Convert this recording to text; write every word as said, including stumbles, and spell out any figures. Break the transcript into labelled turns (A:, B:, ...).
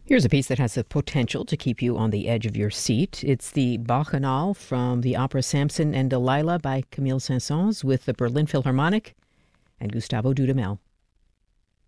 A: Here's a piece that has the potential to keep you on the edge of your seat. It's the Bacchanal from the opera Samson and Delilah by Camille Saint-Saëns with the Berlin Philharmonic and Gustavo Dudamel.